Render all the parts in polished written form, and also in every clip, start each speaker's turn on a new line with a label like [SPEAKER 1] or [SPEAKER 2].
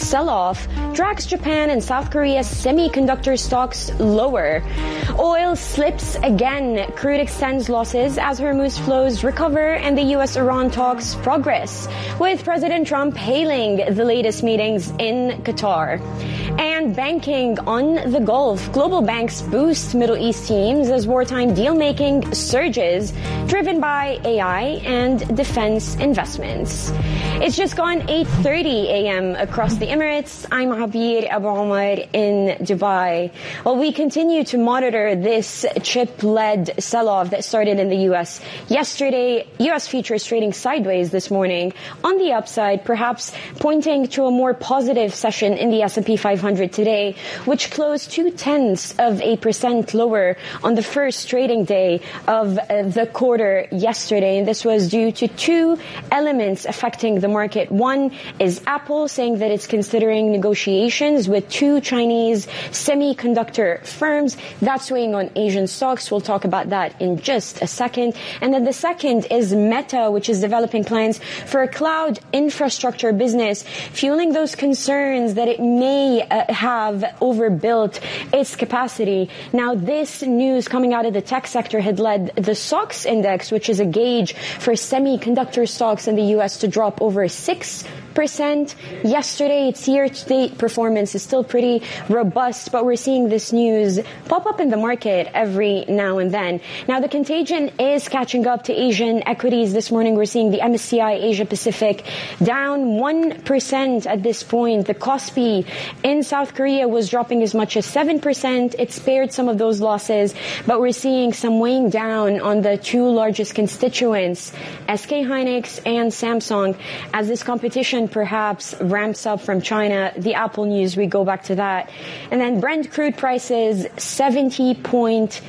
[SPEAKER 1] sell-off drags Japan and South Korea's semiconductor stocks lower. Oil slips again. Crude extends losses as Hormuz flows recover and the U.S.-Iran talks progress, with President Trump hailing the latest meetings in Qatar. And banking on the Gulf. Global banks boost Middle East teams as wartime deal-making surges, driven by AI and defense investments. It's just gone 8:30 a.m. across the Emirates. I'm Abir Abu Omar in Dubai. Well, we continue to monitor this chip-led sell-off that started in the U.S. yesterday. U.S. futures trading sideways this morning on the upside, perhaps pointing to a more positive session in the S&P 500 today, which closed 0.2% lower on the first trading day of the quarter yesterday. And this was due to two elements affecting the market. One is Apple saying that it's considering negotiations with two Chinese semiconductor firms. That's weighing on Asian stocks. We'll talk about that in just a second. And then the second is Meta, which is developing plans for a cloud infrastructure business, fueling those concerns that it may have overbuilt its capacity. Now, this news coming out of the tech sector had led the SOX index, which is a gauge for semiconductor stocks in the U.S., to drop over 6%. Yesterday, its year-to-date performance is still pretty robust, but we're seeing this news pop up in the market every now and then. Now, the contagion is catching up to Asian equities. This morning, we're seeing the MSCI Asia Pacific down 1% at this point. The Kospi in South Korea was dropping as much as 7%. It spared some of those losses, but we're seeing some weighing down on the two largest constituents, SK Hynix and Samsung, as this competition perhaps ramps up from China. The Apple news, we go back to that. And then Brent crude prices, $70.85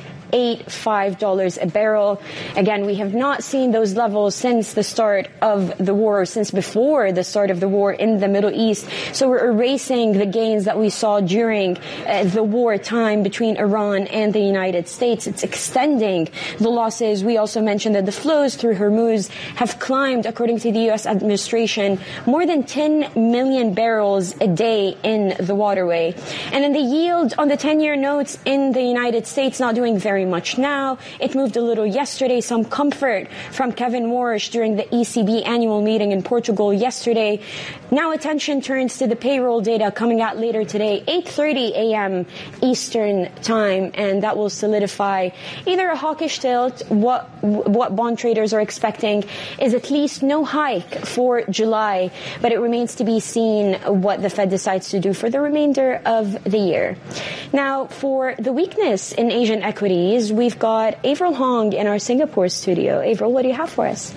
[SPEAKER 1] a barrel. Again, we have not seen those levels since the start of the war, since before the start of the war in the Middle East. So we're erasing the gains that we saw during the war time between Iran and the United States. It's extending the losses. We also mentioned that the flows through Hormuz have climbed, according to the U.S. administration, more than 10 million barrels a day in the waterway. And then the yield on the 10-year notes in the United States not doing very much now. It moved a little yesterday. Some comfort from Kevin Warsh during the ECB annual meeting in Portugal yesterday. Now attention turns to the payroll data coming out later today, 8:30 a.m. Eastern time, and that will solidify either a hawkish tilt. What bond traders are expecting is at least no hike for July, but it remains to be seen what the Fed decides to do for the remainder of the year. Now, for the weakness in Asian equities, we've got Avril Hong in our Singapore studio. Avril, what do you have for us?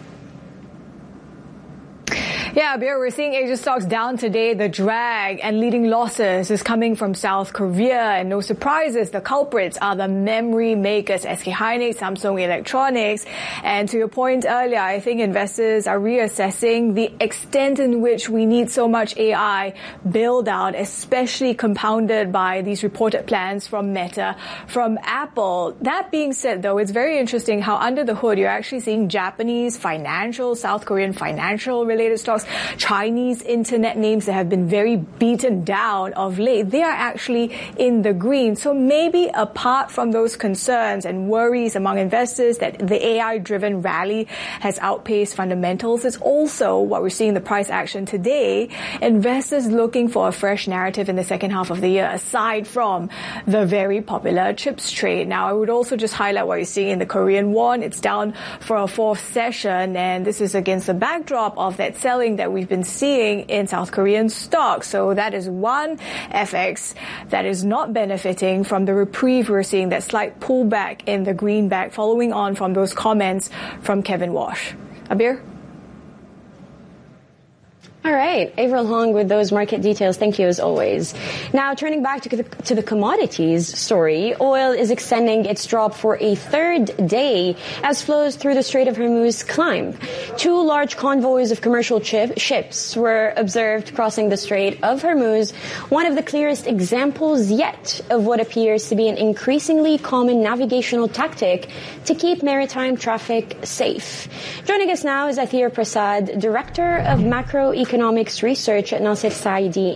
[SPEAKER 2] Yeah, Beer, we're seeing Asia stocks down today. The drag and leading losses is coming from South Korea. And no surprises, the culprits are the memory makers, SK Hynix, Samsung Electronics. And to your point earlier, I think investors are reassessing the extent in which we need so much AI build out, especially compounded by these reported plans from Meta, from Apple. That being said, though, it's very interesting how under the hood you're actually seeing Japanese financial, South Korean financial related stocks, Chinese internet names that have been very beaten down of late, they are actually in the green. So maybe apart from those concerns and worries among investors that the AI-driven rally has outpaced fundamentals, it's also what we're seeing in the price action today, investors looking for a fresh narrative in the second half of the year, aside from the very popular chips trade. Now, I would also just highlight what you're seeing in the Korean won. It's down for a fourth session, and this is against the backdrop of that selling that we've been seeing in South Korean stocks. So that is one FX that is not benefiting from the reprieve. We're seeing that slight pullback in the greenback following on from those comments from Kevin Warsh. Abir?
[SPEAKER 1] All right, Avril Hong with those market details. Thank you as always. Now, turning back to the commodities story, oil is extending its drop for a third day as flows through the Strait of Hormuz climb. Two large convoys of commercial ships were observed crossing the Strait of Hormuz, one of the clearest examples yet of what appears to be an increasingly common navigational tactic to keep maritime traffic safe. Joining us now is Athir Prasad, Director of Macroeconomics Research at Nasser Saidi